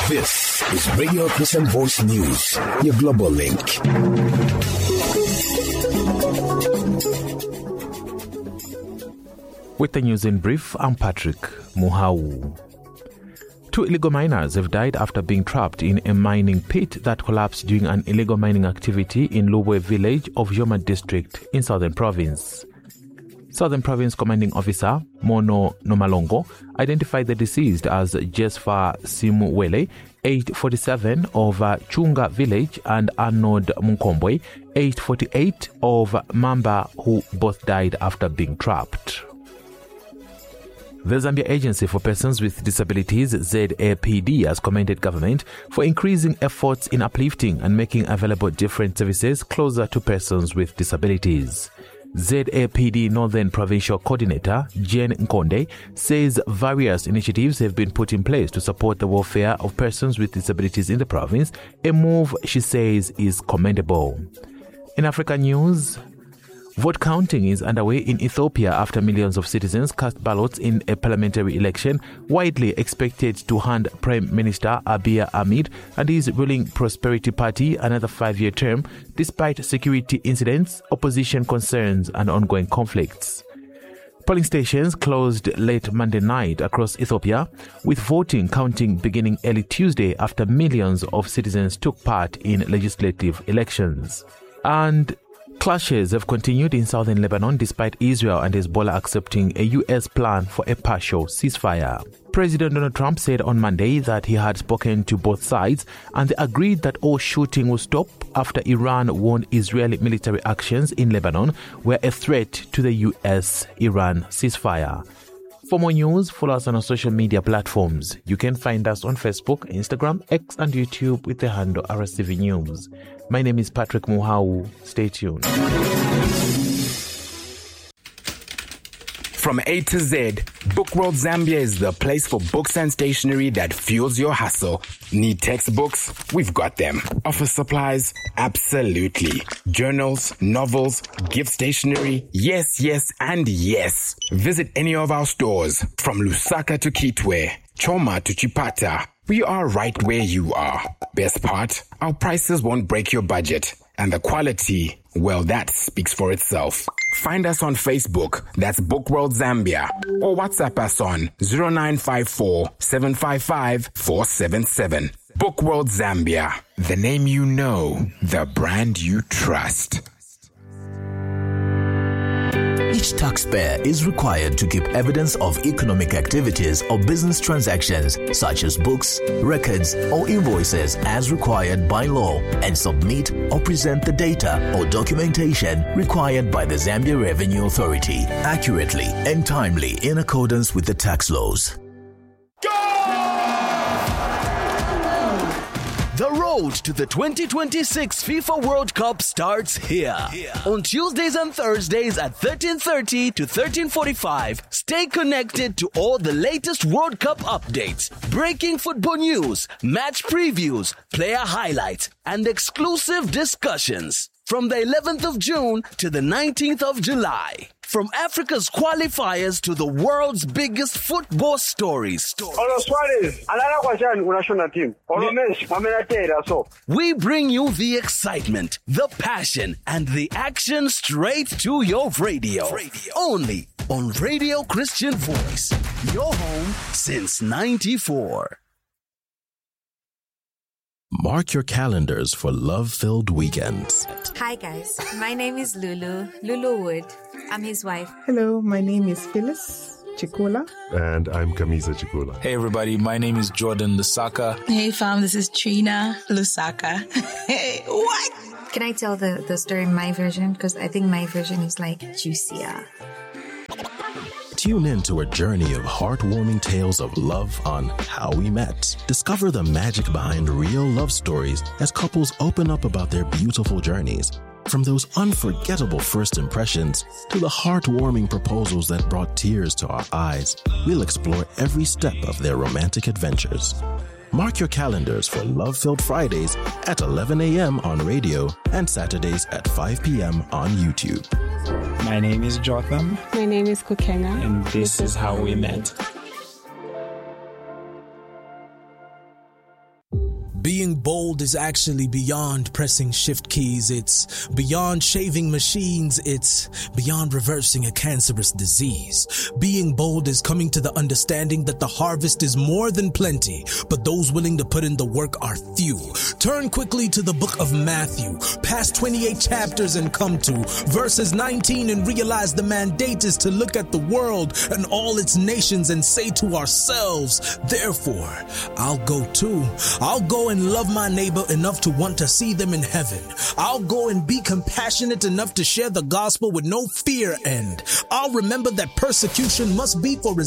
This is Radio Christian Voice News, your global link. With the news in brief, I'm Patrick Muhau. 2 illegal miners have died after being trapped in a mining pit that collapsed during an illegal mining activity in Lubwe village of Yoma district in Southern Province. Southern Province Commanding Officer Mono Nomalongo identified the deceased as Jesfa Simuwele, 847 of Chunga village, and Arnold Munkombwe, 848 of Mamba, who both died after being trapped. The Zambia Agency for Persons with Disabilities, ZAPD, has commended government for increasing efforts in uplifting and making available different services closer to persons with disabilities. ZAPD Northern Provincial Coordinator Jane Nkonde says various initiatives have been put in place to support the welfare of persons with disabilities in the province, a move she says is commendable. In African news, vote counting is underway in Ethiopia after millions of citizens cast ballots in a parliamentary election widely expected to hand Prime Minister Abiy Ahmed and his ruling Prosperity Party another 5-year term, despite security incidents, opposition concerns, and ongoing conflicts. Polling stations closed late Monday night across Ethiopia, with voting counting beginning early Tuesday after millions of citizens took part in legislative elections. And clashes have continued in southern Lebanon despite Israel and Hezbollah accepting a U.S. plan for a partial ceasefire. President Donald Trump said on Monday that he had spoken to both sides and they agreed that all shooting will stop after Iran warned Israeli military actions in Lebanon were a threat to the U.S.-Iran ceasefire. For more news, follow us on our social media platforms. You can find us on Facebook, Instagram, X, and YouTube with the handle RSTV News. My name is Patrick Muhau. Stay tuned. From A to Z, Bookworld Zambia is the place for books and stationery that fuels your hustle. Need textbooks? We've got them. Office supplies? Absolutely. Journals, novels, gift stationery? Yes, and yes. Visit any of our stores, from Lusaka to Kitwe, Choma to Chipata. We are right where you are. Best part, our prices won't break your budget. And the quality, well, that speaks for itself. Find us on Facebook, that's Bookworld Zambia, or WhatsApp us on 0954 755 477. Bookworld Zambia, the name you know, the brand you trust. Each taxpayer is required to keep evidence of economic activities or business transactions such as books, records, or invoices as required by law and submit or present the data or documentation required by the Zambia Revenue Authority accurately and timely in accordance with the tax laws. The road to the 2026 FIFA World Cup starts here. On Tuesdays and Thursdays at 13:30 to 13:45, stay connected to all the latest World Cup updates, breaking football news, match previews, player highlights, and exclusive discussions. From the 11th of June to the 19th of July. From Africa's qualifiers to the world's biggest football stories. We bring you the excitement, the passion, and the action straight to your radio. Only on Radio Christian Voice, your home since 94. Mark your calendars for love-filled weekends. Hi guys, my name is Lulu Wood. I'm his wife. Hello, my name is Phyllis Chikula. And I'm Kamisa Chikula. Hey everybody, my name is Jordan Lusaka. Hey fam, this is Trina Lusaka. Hey, what? Can I tell the story in my version? Because I think my version is like juicier. Tune in to a journey of heartwarming tales of love on How We Met. Discover the magic behind real love stories as couples open up about their beautiful journeys. From those unforgettable first impressions to the heartwarming proposals that brought tears to our eyes, we'll explore every step of their romantic adventures. Mark your calendars for Love-Filled Fridays at 11 a.m. on radio and Saturdays at 5 p.m. on YouTube. My name is Jotham. My name is Kukenga. And this is How We Met. Being bold is actually beyond pressing shift keys. It's beyond shaving machines. It's beyond reversing a cancerous disease. Being bold is coming to the understanding that the harvest is more than plenty, but those willing to put in the work are few. Turn quickly to the book of Matthew, past 28 chapters and come to verses 19 and realize the mandate is to look at the world and all its nations and say to ourselves, therefore, I'll go too. I'll go and love my neighbor enough to want to see them in heaven. I'll go and be compassionate enough to share the gospel with no fear, and I'll remember that persecution must be for